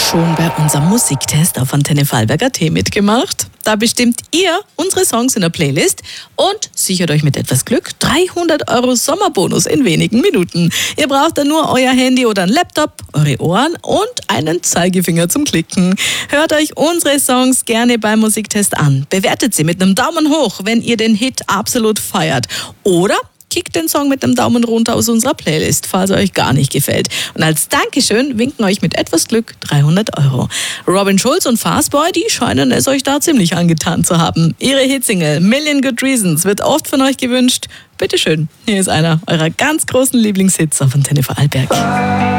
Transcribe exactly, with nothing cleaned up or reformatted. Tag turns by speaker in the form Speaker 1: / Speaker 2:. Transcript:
Speaker 1: schon bei unserem Musiktest auf Antenne Vorarlberg Punkt at mitgemacht? Da bestimmt ihr unsere Songs in der Playlist und sichert euch mit etwas Glück dreihundert Euro Sommerbonus in wenigen Minuten. Ihr braucht dann nur euer Handy oder einen Laptop, eure Ohren und einen Zeigefinger zum Klicken. Hört euch unsere Songs gerne beim Musiktest an. Bewertet sie mit einem Daumen hoch, wenn ihr den Hit absolut feiert. Oder kickt den Song mit einem Daumen runter aus unserer Playlist, falls er euch gar nicht gefällt. Und als Dankeschön winken euch mit etwas Glück dreihundert Euro. Robin Schulz und Fastboy, die scheinen es euch da ziemlich angetan zu haben. Ihre Hitsingle Million Good Reasons wird oft von euch gewünscht. Bitteschön, hier ist einer eurer ganz großen Lieblingshits auf Antenne Vorarlberg.